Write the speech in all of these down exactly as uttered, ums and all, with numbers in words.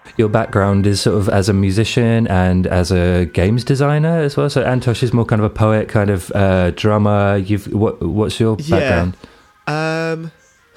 Your background is sort of as a musician and as a games designer as well. So Antosh is more kind of a poet, kind of uh, drummer. You've what? What's your background? Yeah. Um,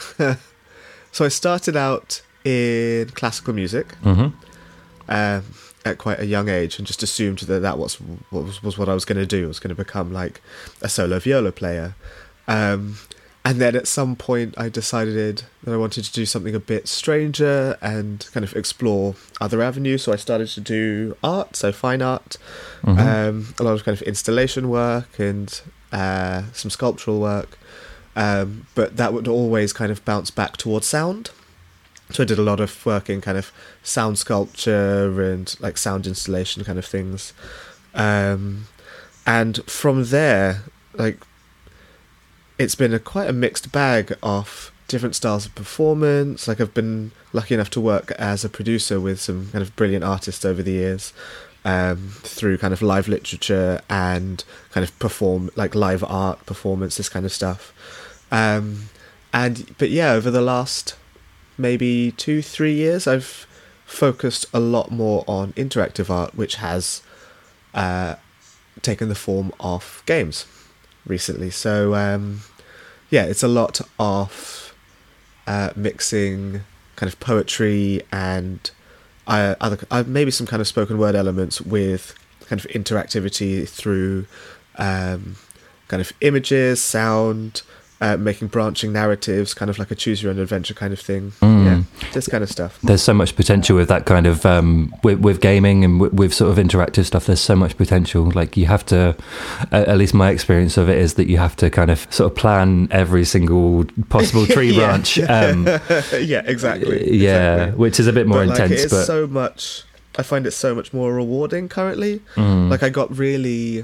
so I started out in classical music Mm-hmm. um, at quite a young age, and just assumed that that was what was, was what I was going to do. I was going to become like a solo viola player. Um, And then at some point I decided that I wanted to do something a bit stranger and kind of explore other avenues. So I started to do art, so fine art, Mm-hmm. um, a lot of kind of installation work and uh, some sculptural work. Um, but that would always kind of bounce back towards sound. So I did a lot of work in kind of sound sculpture and like sound installation kind of things. Um, and from there, like, it's been a quite a mixed bag of different styles of performance. Like, I've been lucky enough to work as a producer with some kind of brilliant artists over the years, um, through kind of live literature and kind of perform like live art performance, this kind of stuff. Um, and but yeah, over the last maybe two, three years, I've focused a lot more on interactive art, which has uh, taken the form of games recently. So um yeah, it's a lot of uh mixing kind of poetry and uh, other uh, maybe some kind of spoken word elements with kind of interactivity through um kind of images, sound, uh, making branching narratives, kind of like a choose your own adventure kind of thing. Mm. Yeah, this kind of stuff. There's so much potential with that kind of um, with, with gaming and with, with sort of interactive stuff. There's so much potential. Like, you have to, uh, at least my experience of it is that you have to kind of sort of plan every single possible tree yeah. branch. Um, yeah, exactly. Yeah, exactly. which is a bit more but, like, intense. It is but so much. I find it so much more rewarding currently. Mm. Like, I got really.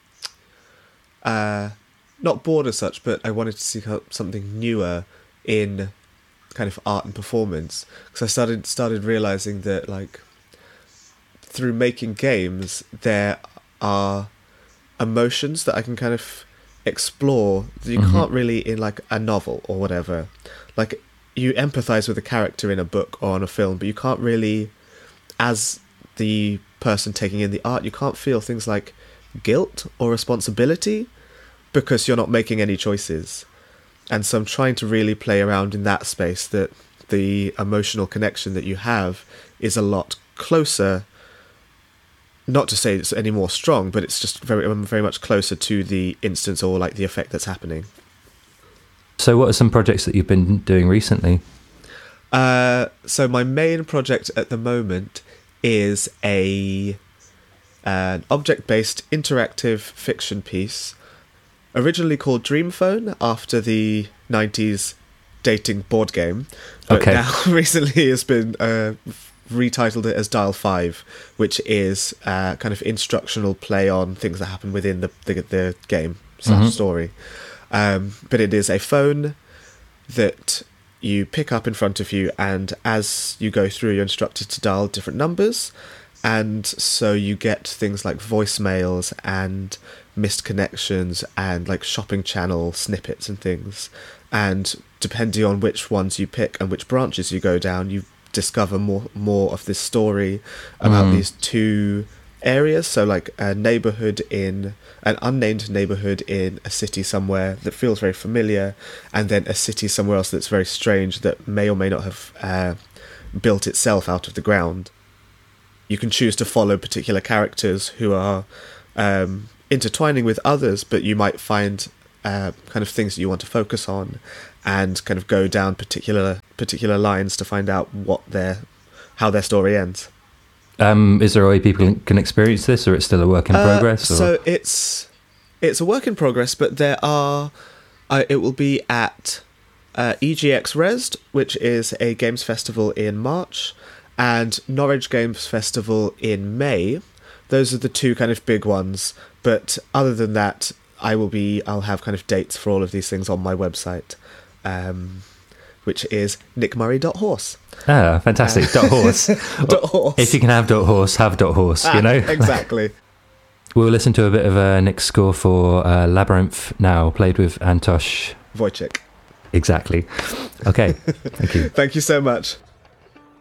Uh, not bored as such, but I wanted to seek out something newer in kind of art and performance, because I started started realizing that, like, through making games there are emotions that I can kind of explore that you Mhm. can't really in like a novel or whatever. Like, you empathize with a character in a book or on a film, but you can't really, as the person taking in the art, you can't feel things like guilt or responsibility, because you're not making any choices. And so I'm trying to really play around in that space, that the emotional connection that you have is a lot closer, not to say it's any more strong, but it's just very very much closer to the instance or like the effect that's happening. So what are some projects that you've been doing recently? Uh, so my main project at the moment is a an object-based interactive fiction piece, originally called Dream Phone, after the nineties dating board game, but Okay. now recently has been uh, retitled it as Dial five, which is uh, kind of instructional play on things that happen within the the, the game slash Mhm. story. Um, but it is a phone that you pick up in front of you, and as you go through, you're instructed to dial different numbers, and so you get things like voicemails and missed connections and like shopping channel snippets and things, and depending on which ones you pick and which branches you go down, you discover more more of this story about Mm. these two areas. So like a neighborhood in an unnamed neighborhood in a city somewhere that feels very familiar, and then a city somewhere else that's very strange, that may or may not have uh, built itself out of the ground. You can choose to follow particular characters who are um, intertwining with others, but you might find uh, kind of things that you want to focus on, and kind of go down particular particular lines to find out what their how their story ends. Um, is there a way people can experience this, or it's still a work in Uh, progress? Or? So it's it's a work in progress, but there are uh, it will be at uh, E G X Resd, which is a games festival in March, and Norwich Games Festival in May. Those are the two kind of big ones. But other than that, I will be I'll have kind of dates for all of these things on my website, um, which is nick murray dot horse. Ah, fantastic. Dot horse. Dot horse. If you can have dot horse, have dot horse, you Ah, know? exactly. We'll listen to a bit of uh, Nick's score for uh, Labyrinth now, played with Antosh. Wojciech. Exactly. Okay, thank you. Thank you so much.